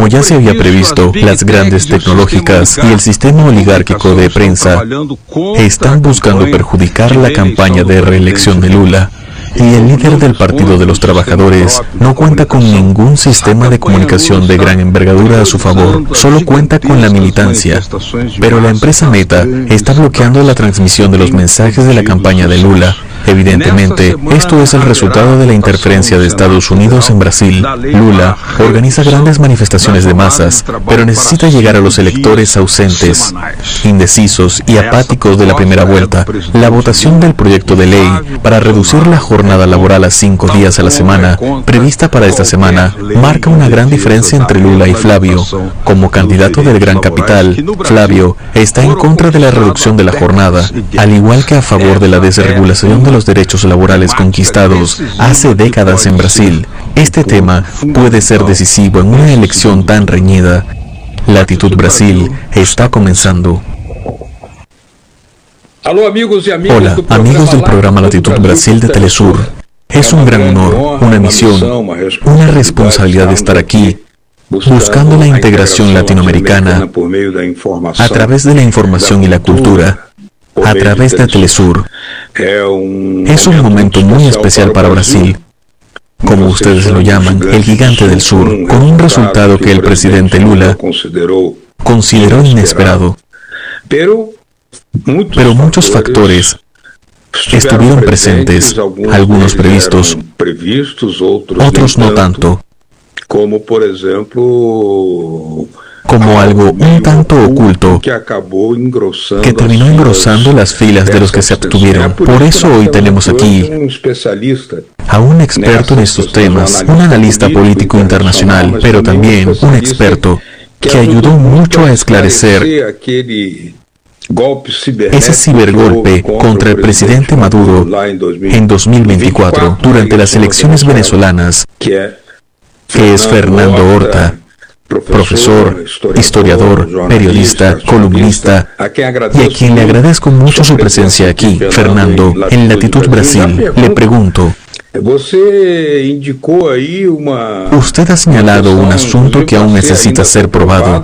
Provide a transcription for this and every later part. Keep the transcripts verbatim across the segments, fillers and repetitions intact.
Como ya se había previsto, las grandes tecnológicas y el sistema oligárquico de prensa están buscando perjudicar la campaña de reelección de Lula. Y el líder del Partido de los Trabajadores no cuenta con ningún sistema de comunicación de gran envergadura a su favor, solo cuenta con la militancia. Pero la empresa Meta está bloqueando la transmisión de los mensajes de la campaña de Lula. Evidentemente, esto es el resultado de la interferencia de Estados Unidos en Brasil. Lula organiza grandes manifestaciones de masas, pero necesita llegar a los electores ausentes, indecisos y apáticos de la primera vuelta. La votación del proyecto de ley para reducir la jornada laboral a cinco días a la semana, prevista para esta semana, marca una gran diferencia entre Lula y Flavio. Como candidato del Gran Capital, Flavio está en contra de la reducción de la jornada, al igual que a favor de la desregulación de los derechos laborales conquistados hace décadas en Brasil. Este tema puede ser decisivo en una elección tan reñida. Latitud Brasil está comenzando. Hola, amigos del programa Latitud Brasil de Telesur. Es un gran honor, una misión, una responsabilidad de estar aquí, buscando la integración latinoamericana a través de la información y la cultura, a través de Telesur. Es un momento muy especial para Brasil, como ustedes lo llaman, el gigante del sur, con un resultado que el presidente Lula consideró inesperado. Pero muchos factores estuvieron presentes, algunos previstos, otros no tanto, como por ejemplo como algo un tanto oculto que terminó engrosando las filas de los que se abstuvieron. Por eso hoy tenemos aquí a un experto en estos temas, un analista político internacional, pero también un experto que ayudó mucho a esclarecer ese cibergolpe contra el presidente Maduro en dos mil veinticuatro durante las elecciones venezolanas, que es Fernando Horta, profesor, historiador, periodista, columnista, y a quien le agradezco mucho su presencia aquí. Fernando, en Latitud Brasil, le pregunto, usted ha señalado un asunto que aún necesita ser probado,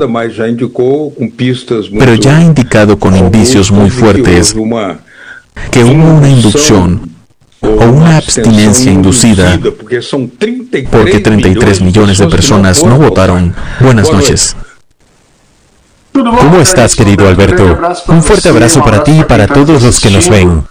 pero ya ha indicado con indicios muy fuertes que hubo una inducción o una abstinencia inducida, porque treinta y tres millones de personas no votaron. Buenas noches. ¿Cómo estás, querido Alberto? Un fuerte abrazo para ti y para todos los que nos ven.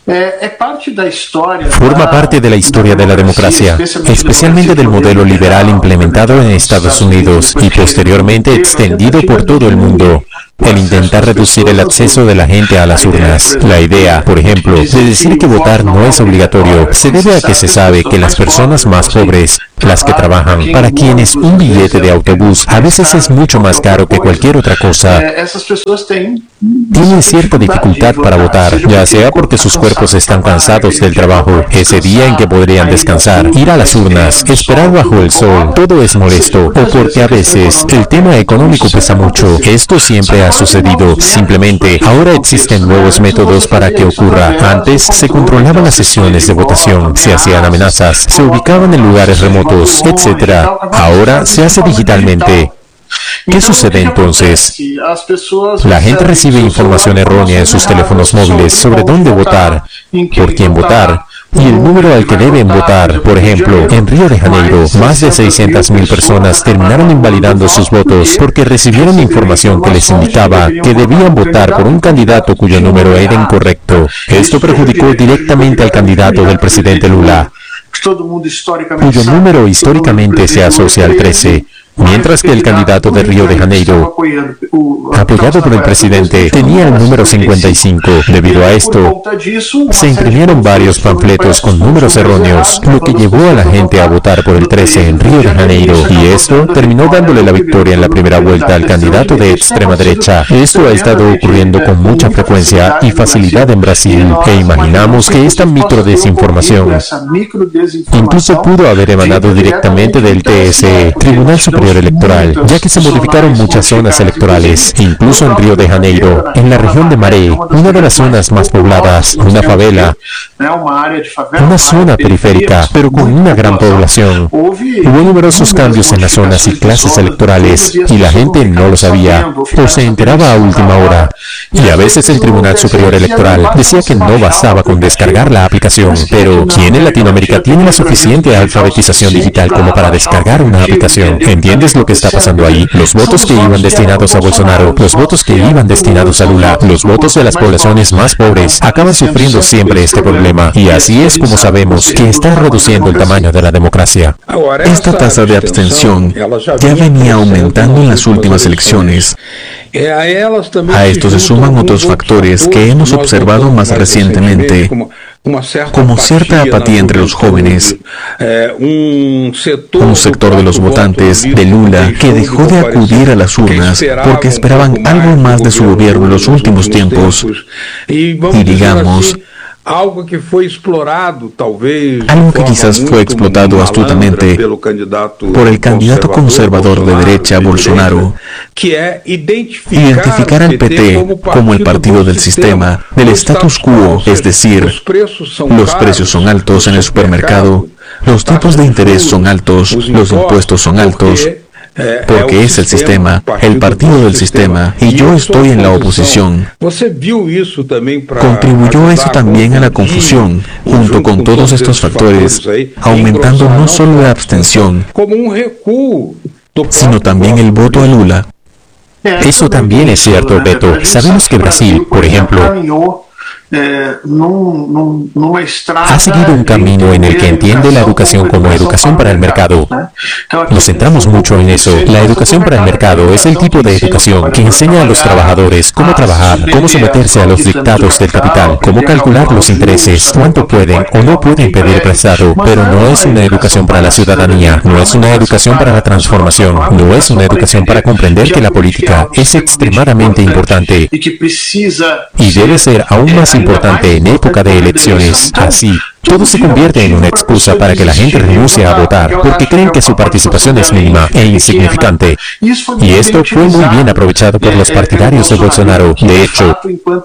Forma parte de la historia de la democracia, especialmente del modelo liberal implementado en Estados Unidos y posteriormente extendido por todo el mundo. El intentar reducir el acceso de la gente a las urnas. La idea, por ejemplo, de decir que votar no es obligatorio, se debe a que se sabe que las personas más pobres, las que trabajan, para quienes un billete de autobús a veces es mucho más caro que cualquier otra cosa, tienen cierta dificultad para votar, ya sea porque sus cuerpos están cansados del trabajo, ese día en que podrían descansar, ir a las urnas, esperar bajo el sol, todo es molesto, o porque a veces el tema económico pesa mucho. Esto siempre ha sucedido. Simplemente, ahora existen nuevos métodos para que ocurra. Antes, se controlaban las sesiones de votación, se hacían amenazas, se ubicaban en lugares remotos, etcétera. Ahora se hace digitalmente. ¿Qué sucede entonces? La gente recibe información errónea en sus teléfonos móviles sobre dónde votar, por quién votar, y el número al que deben votar. Por ejemplo, en Río de Janeiro, más de seiscientas mil personas terminaron invalidando sus votos porque recibieron información que les indicaba que debían votar por un candidato cuyo número era incorrecto. Esto perjudicó directamente al candidato del presidente Lula, cuyo número históricamente se asocia al trece. Mientras que el candidato de Río de Janeiro, apoyado por el presidente, tenía el número cincuenta y cinco. Debido a esto, se imprimieron varios panfletos con números erróneos, lo que llevó a la gente a votar por el trece en Río de Janeiro, y esto terminó dándole la victoria en la primera vuelta al candidato de extrema derecha. Esto ha estado ocurriendo con mucha frecuencia y facilidad en Brasil, e imaginamos que esta microdesinformación incluso pudo haber emanado directamente del T S E, Tribunal Superior superior electoral, ya que se modificaron muchas zonas electorales, incluso en Río de Janeiro, en la región de Maré, una de las zonas más pobladas, una favela, una zona periférica, pero con una gran población. Hubo numerosos cambios en las zonas y clases electorales, y la gente no lo sabía, o se enteraba a última hora. Y a veces el Tribunal Superior Electoral decía que no bastaba con descargar la aplicación, pero ¿quién en Latinoamérica tiene la suficiente alfabetización digital como para descargar una aplicación? ¿Entiendes lo que está pasando ahí? Los votos que iban destinados a Bolsonaro, los votos que iban destinados a Lula, los votos de las poblaciones más pobres, acaban sufriendo siempre este problema, y así es como sabemos que está reduciendo el tamaño de la democracia. Esta tasa de abstención ya venía aumentando en las últimas elecciones. A esto se suman otros factores que hemos observado más recientemente, como cierta apatía entre los jóvenes, un sector de los votantes de Lula que dejó de acudir a las urnas porque esperaban algo más de su gobierno en los últimos tiempos, y digamos, algo que quizás fue explotado astutamente por el candidato conservador de derecha, Bolsonaro, identificar al P T como el partido del sistema, del status quo, es decir, los precios son altos en el supermercado, los tipos de interés son altos, los impuestos son altos, porque es el sistema, el partido del sistema, y yo estoy en la oposición. Contribuyó eso también a la confusión, junto con todos estos factores, aumentando no solo la abstención, sino también el voto a Lula. Eso también es cierto, Beto. Sabemos que Brasil, por ejemplo, ha seguido un camino en el que entiende la educación como educación para el mercado. Nos centramos mucho en eso. La educación para el mercado es el tipo de educación que enseña a los trabajadores cómo trabajar, cómo someterse a los dictados del capital, cómo calcular los intereses, cuánto pueden o no pueden pedir prestado, pero no es una educación para la ciudadanía, no es una educación para la transformación, no es una educación para comprender que la política es extremadamente importante y debe ser aún más importante en época de elecciones. Así, todo se convierte en una excusa para que la gente renuncie a votar, porque creen que su participación es mínima e insignificante. Y esto fue muy bien aprovechado por los partidarios de Bolsonaro. De hecho,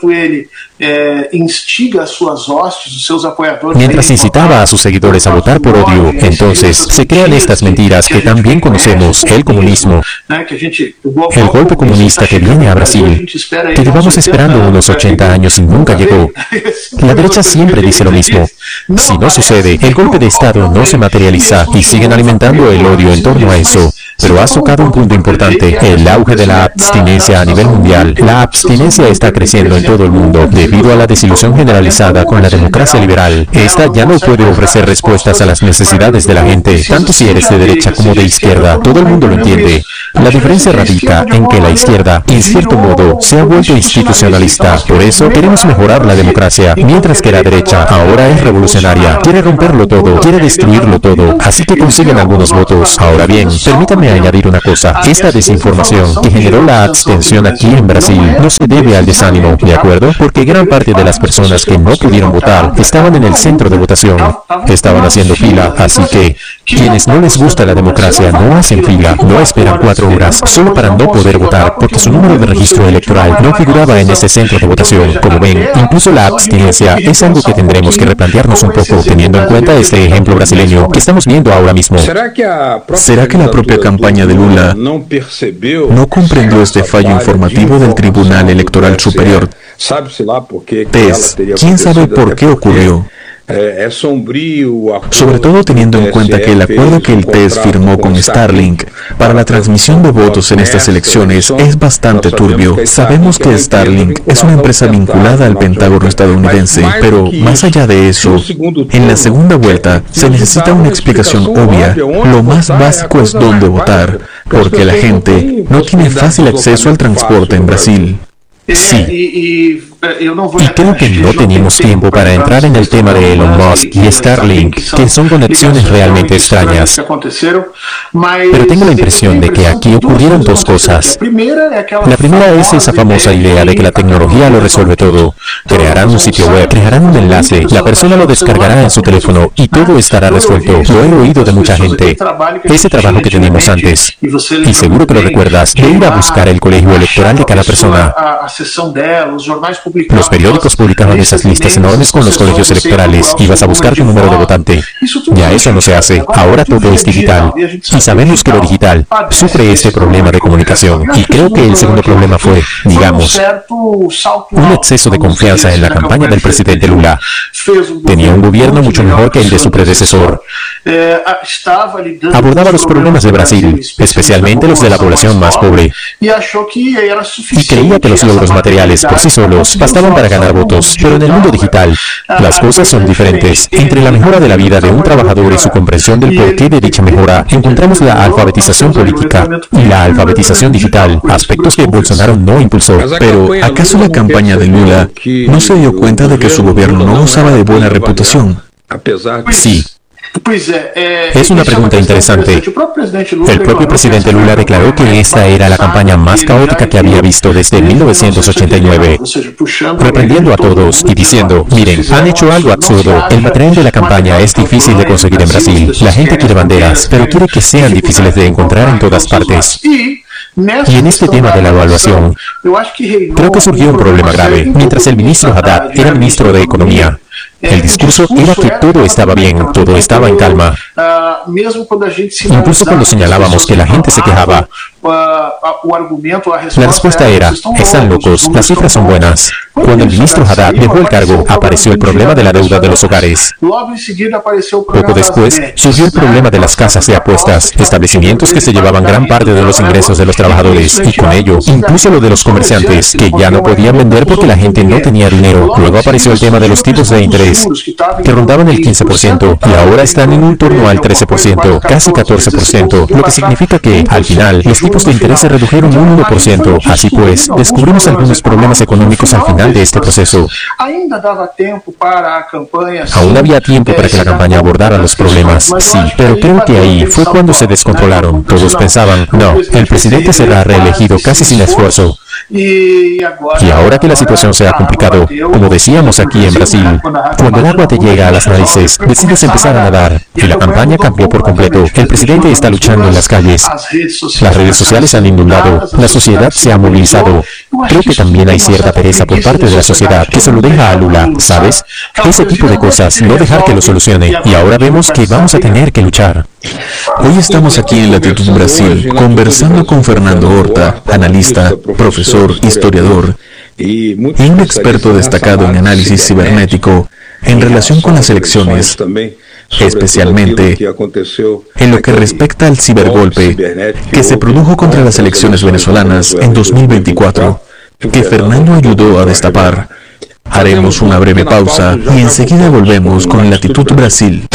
mientras incitaba a sus seguidores a votar por odio, entonces se crean estas mentiras que también conocemos, el comunismo, el golpe comunista que viene a Brasil, que llevamos esperando unos ochenta años y nunca llegó. La derecha siempre dice lo mismo. Si no sucede, el golpe de Estado no se materializa y siguen alimentando el odio en torno a eso. Pero has tocado un punto importante, el auge de la abstinencia a nivel mundial. La abstinencia está creciendo en todo el mundo debido a la desilusión generalizada con la democracia liberal. Esta ya no puede ofrecer respuestas a las necesidades de la gente, tanto si eres de derecha como de izquierda. Todo el mundo lo entiende. La diferencia radica en que la izquierda, en cierto modo, se ha vuelto institucionalista. Por eso queremos mejorar la democracia, mientras que la derecha ahora es revolucionaria. Quiere romperlo todo, quiere destruirlo todo, así que consiguen algunos votos. Ahora bien, permítame añadir una cosa. Esta desinformación que generó la abstención aquí en Brasil no se debe al desánimo, ¿de acuerdo? Porque gran parte de las personas que no pudieron votar estaban en el centro de votación, estaban haciendo fila, así que quienes no les gusta la democracia no hacen fila, no esperan cuatro horas solo para no poder votar porque su número de registro electoral no figuraba en ese centro de votación. Como ven, incluso la abstinencia es algo que tendremos que replantearnos un poco, teniendo en cuenta este ejemplo brasileño que estamos viendo ahora mismo. ¿Será que la propia campaña de Lula no comprendió este fallo informativo del Tribunal Electoral Superior? T E S, ¿quién sabe por qué ocurrió? Sobre todo teniendo en cuenta que el acuerdo que el T E S firmó con Starlink para la transmisión de votos en estas elecciones es bastante turbio. Sabemos que Starlink es una empresa vinculada al Pentágono estadounidense, pero más allá de eso, en la segunda vuelta se necesita una explicación obvia. Lo más básico es dónde votar, porque la gente no tiene fácil acceso al transporte en Brasil. Sí. Y creo que no tenemos tiempo para entrar en el tema de Elon Musk y Starlink, que son conexiones realmente extrañas. Pero tengo la impresión de que aquí ocurrieron dos cosas. La primera es esa famosa idea de que la tecnología lo resuelve todo. Crearán un sitio web, crearán un enlace, la persona lo descargará en su teléfono y todo estará resuelto. Lo he oído de mucha gente. Ese trabajo que teníamos antes, y seguro que lo recuerdas, de ir a buscar el colegio electoral de cada persona. Los periódicos publicaban esas listas enormes con los colegios electorales. Ibas a buscar tu número de votante. Ya eso no se hace. Ahora todo es digital. Y sabemos que lo digital sufre este problema de comunicación. Y creo que el segundo problema fue, digamos, un exceso de confianza en la campaña del presidente Lula. Tenía un gobierno mucho mejor que el de su predecesor. Abordaba los problemas de Brasil, especialmente los de la población más pobre. Y creía que los logros materiales por sí solos bastaban para ganar votos. Pero en el mundo digital, las cosas son diferentes. Entre la mejora de la vida de un trabajador y su comprensión del porqué de dicha mejora, encontramos la alfabetización política y la alfabetización digital, aspectos que Bolsonaro no impulsó. Pero, ¿acaso la campaña de Lula no se dio cuenta de que su gobierno no gozaba de buena reputación? Sí. Es una pregunta interesante. El propio presidente Lula declaró que esta era la campaña más caótica que había visto desde mil novecientos ochenta y nueve, reprendiendo a todos y diciendo, miren, han hecho algo absurdo. El material de la campaña es difícil de conseguir en Brasil. La gente quiere banderas, pero quiere que sean difíciles de encontrar en todas partes. Y en este tema de la evaluación, creo que surgió un problema grave. Mientras el ministro Haddad era ministro de Economía, el discurso era que todo estaba bien, todo estaba en calma. Incluso cuando señalábamos que la gente se quejaba, la respuesta era, están locos, las cifras son buenas. Cuando el ministro Haddad dejó el cargo, apareció el problema de la deuda de los hogares. Poco después, surgió el problema de las casas de apuestas, establecimientos que se llevaban gran parte de los ingresos de los trabajadores, y con ello, incluso lo de los comerciantes, que ya no podían vender porque la gente no tenía dinero. Luego apareció el tema de los tipos de interés, que rondaban el quince por ciento, y ahora están en un torno al trece por ciento, casi catorce por ciento, lo que significa que, al final, los tipos de interés se redujeron un uno por ciento. Así pues, descubrimos algunos problemas económicos al final de este proceso. Aún había tiempo para que la campaña abordara los problemas, sí, pero creo que ahí fue cuando se descontrolaron. Todos pensaban, no, el presidente será reelegido casi sin esfuerzo. Y ahora que la situación se ha complicado, como decíamos aquí en Brasil, cuando el agua te llega a las narices, decides empezar a nadar, y la campaña cambió por completo. El presidente está luchando en las calles, las redes sociales han inundado, la sociedad se ha movilizado. Creo que también hay cierta pereza por parte de la sociedad que se lo deja a Lula, ¿sabes? Ese tipo de cosas, no dejar que lo solucione, y ahora vemos que vamos a tener que luchar. Hoy estamos aquí en Latitud Brasil, conversando con Fernando Horta, analista, profesor, historiador y un experto destacado en análisis cibernético en relación con las elecciones, especialmente en lo que respecta al cibergolpe que se produjo contra las elecciones venezolanas en dos mil veinticuatro, que Fernando ayudó a destapar. Haremos una breve pausa y enseguida volvemos con Latitud Brasil.